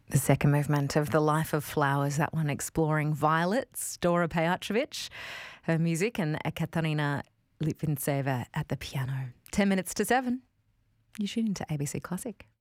The second movement of The Life of Flowers, that one exploring violets, Dora Pejacevic, her music, and Ekaterina Litvintseva at the piano. 10 minutes to 7. You tune into ABC Classic.